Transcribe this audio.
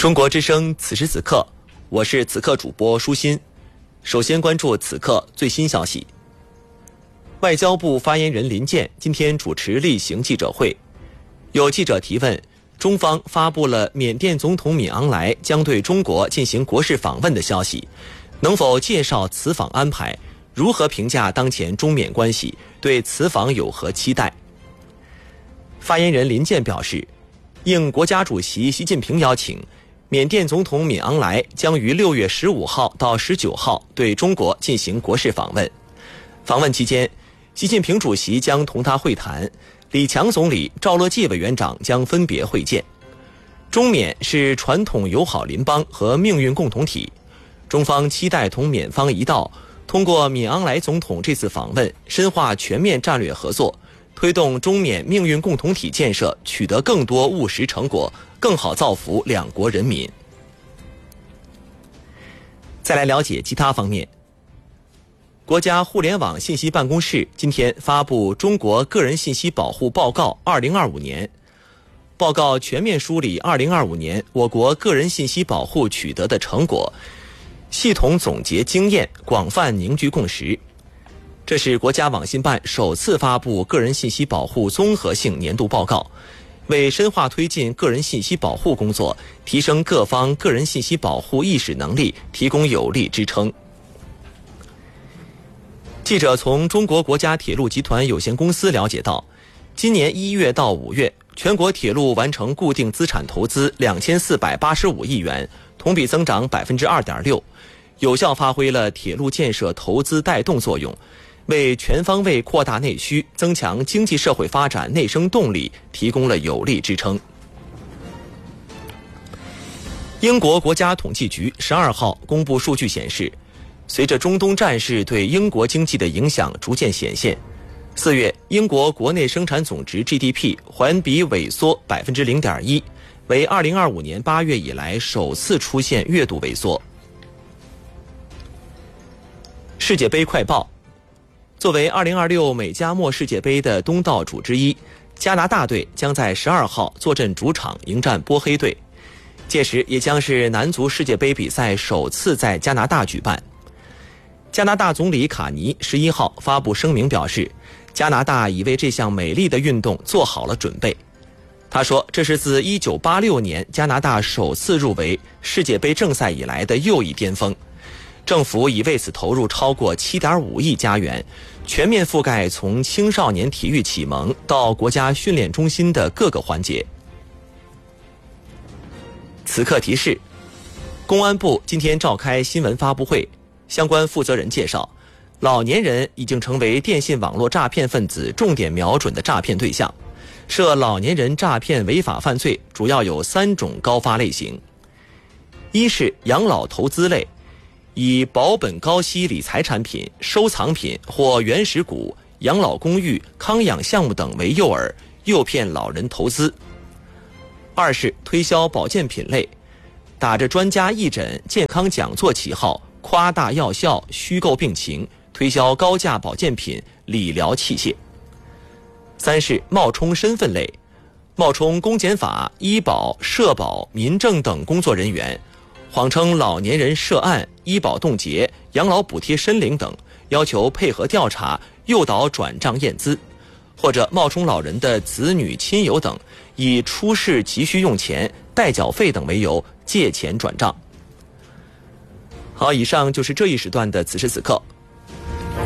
中国之声此时此刻，我是此刻主播舒心。首先关注此刻最新消息。外交部发言人林健今天主持例行记者会，有记者提问，中方发布了缅甸总统敏昂莱将对中国进行国事访问的消息，能否介绍此访安排？如何评价当前中缅关系？对此访有何期待？发言人林健表示，应国家主席习近平邀请，缅甸总统敏昂莱将于6月15号到19号对中国进行国事访问。访问期间，习近平主席将同他会谈，李强总理、赵乐际委员长将分别会见。中缅是传统友好邻邦和命运共同体，中方期待同缅方一道，通过敏昂莱总统这次访问，深化全面战略合作，推动中缅命运共同体建设取得更多务实成果，更好造福两国人民。再来了解其他方面。国家互联网信息办公室今天发布《中国个人信息保护报告2025年》，报告全面梳理2025年我国个人信息保护取得的成果，系统总结经验，广泛凝聚共识。这是国家网信办首次发布个人信息保护综合性年度报告，为深化推进个人信息保护工作，提升各方个人信息保护意识能力提供有力支撑。记者从中国国家铁路集团有限公司了解到，今年1月到5月，全国铁路完成固定资产投资2485亿元，同比增长 2.6%， 有效发挥了铁路建设投资带动作用，为全方位扩大内需、增强经济社会发展内生动力提供了有力支撑。英国国家统计局12号公布数据显示，随着中东战事对英国经济的影响逐渐显现，4月英国国内生产总值 GDP 环比萎缩 0.1%， 为2025年8月以来首次出现月度萎缩。世界杯快报。作为2026美加墨世界杯的东道主之一，加拿大队将在12号坐镇主场迎战波黑队，届时也将是男足世界杯比赛首次在加拿大举办。加拿大总理卡尼11号发布声明表示，加拿大已为这项美丽的运动做好了准备。他说，这是自1986年加拿大首次入围世界杯正赛以来的又一巅峰。政府已为此投入超过 7.5 亿加元，全面覆盖从青少年体育启蒙到国家训练中心的各个环节。此刻提示，公安部今天召开新闻发布会，相关负责人介绍，老年人已经成为电信网络诈骗分子重点瞄准的诈骗对象。涉老年人诈骗违法犯罪主要有3种高发类型：一是养老投资类，以保本高息理财产品、收藏品或原始股、养老公寓、康养项目等为诱饵，诱骗老人投资；二是推销保健品类，打着专家义诊、健康讲座旗号，夸大药效、虚构病情，推销高价保健品、理疗器械；三是冒充身份类，冒充公检法、医保、社保、民政等工作人员，谎称老年人涉案、医保冻结、养老补贴申领等，要求配合调查，诱导转账验资，或者冒充老人的子女亲友等，以出示急需用钱、代缴费等为由借钱转账。好，以上就是这一时段的此时此刻，